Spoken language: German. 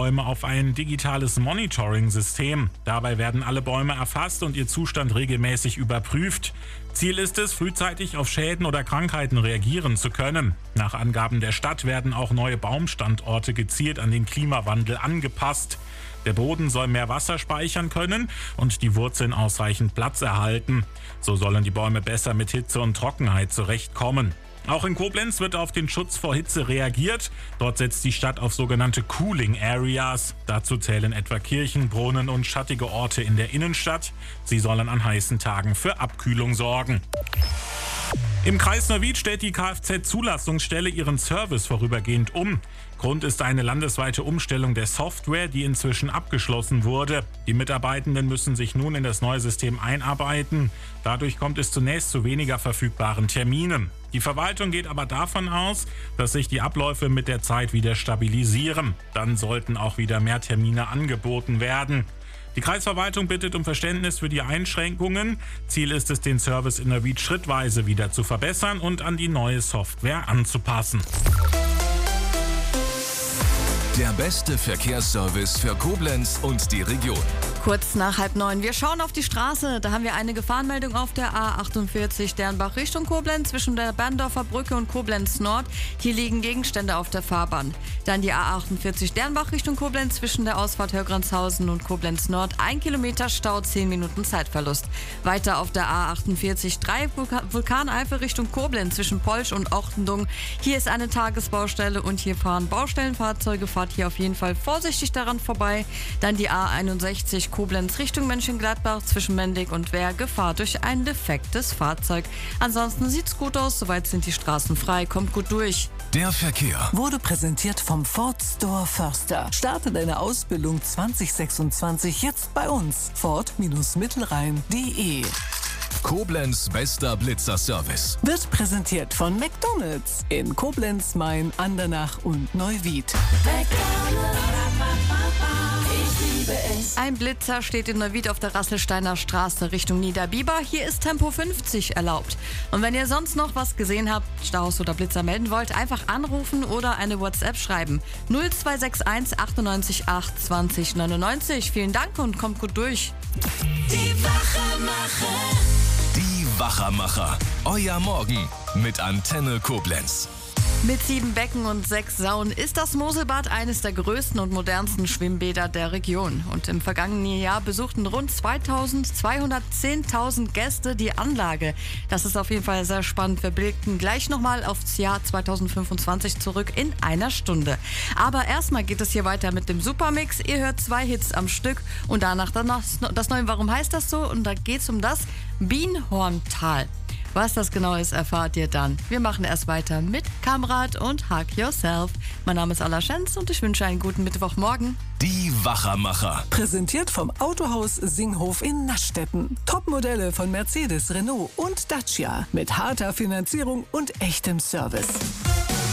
Bäume auf ein digitales Monitoring-System. Dabei werden alle Bäume erfasst und ihr Zustand regelmäßig überprüft. Ziel ist es, frühzeitig auf Schäden oder Krankheiten reagieren zu können. Nach Angaben der Stadt werden auch neue Baumstandorte gezielt an den Klimawandel angepasst. Der Boden soll mehr Wasser speichern können und die Wurzeln ausreichend Platz erhalten. So sollen die Bäume besser mit Hitze und Trockenheit zurechtkommen. Auch in Koblenz wird auf den Schutz vor Hitze reagiert. Dort setzt die Stadt auf sogenannte Cooling Areas. Dazu zählen etwa Kirchen, Brunnen und schattige Orte in der Innenstadt. Sie sollen an heißen Tagen für Abkühlung sorgen. Im Kreis Neuwied stellt die Kfz-Zulassungsstelle ihren Service vorübergehend um. Grund ist eine landesweite Umstellung der Software, die inzwischen abgeschlossen wurde. Die Mitarbeitenden müssen sich nun in das neue System einarbeiten. Dadurch kommt es zunächst zu weniger verfügbaren Terminen. Die Verwaltung geht aber davon aus, dass sich die Abläufe mit der Zeit wieder stabilisieren. Dann sollten auch wieder mehr Termine angeboten werden. Die Kreisverwaltung bittet um Verständnis für die Einschränkungen. Ziel ist es, den Service in Neuwied schrittweise wieder zu verbessern und an die neue Software anzupassen. Der beste Verkehrsservice für Koblenz und die Region. Kurz nach 8:30. Wir schauen auf die Straße. Da haben wir eine Gefahrenmeldung auf der A48 Sternbach Richtung Koblenz zwischen der Berndorfer Brücke und Koblenz Nord. Hier liegen Gegenstände auf der Fahrbahn. Dann die A48 Sternbach Richtung Koblenz zwischen der Ausfahrt Hörgranzhausen und Koblenz Nord. 1 Kilometer Stau, 10 Minuten Zeitverlust. Weiter auf der A48 3 Vulkaneifel Richtung Koblenz zwischen Polsch und Ochtendung. Hier ist eine Tagesbaustelle und hier fahren Baustellenfahrzeuge. Fahrt hier auf jeden Fall vorsichtig daran vorbei. Dann die A61 Koblenz Richtung Mönchengladbach zwischen Mendig und Wehr. Gefahr durch ein defektes Fahrzeug. Ansonsten sieht's gut aus, soweit sind die Straßen frei. Kommt gut durch. Der Verkehr wurde präsentiert vom Ford Store Förster. Starte deine Ausbildung 2026 jetzt bei uns. Ford-Mittelrhein.de. Koblenz bester Blitzer-Service. Wird präsentiert von McDonald's in Koblenz, Main, Andernach und Neuwied. Ein Blitzer steht in Neuwied auf der Rasselsteiner Straße Richtung Niederbiber. Hier ist Tempo 50 erlaubt. Und wenn ihr sonst noch was gesehen habt, Staus oder Blitzer melden wollt, einfach anrufen oder eine WhatsApp schreiben. 0261 98 8 20 99. Vielen Dank und kommt gut durch. Die Wachermacher. Die Wachermacher. Euer Morgen mit Antenne Koblenz. Mit 7 Becken und 6 Saunen ist das Moselbad eines der größten und modernsten Schwimmbäder der Region. Und im vergangenen Jahr besuchten rund 210.000 Gäste die Anlage. Das ist auf jeden Fall sehr spannend. Wir blicken gleich nochmal aufs Jahr 2025 zurück in einer Stunde. Aber erstmal geht es hier weiter mit dem Supermix. Ihr hört 2 Hits am Stück und danach das neue Warum heißt das so? Und da geht es um das Bienhorntal. Was das genau ist, erfahrt ihr dann. Wir machen erst weiter mit Kamrat und Hug Yourself. Mein Name ist Alla Schenz und ich wünsche einen guten Mittwochmorgen. Die Wachermacher. Präsentiert vom Autohaus Singhof in Naschstetten. Topmodelle von Mercedes, Renault und Dacia. Mit harter Finanzierung und echtem Service.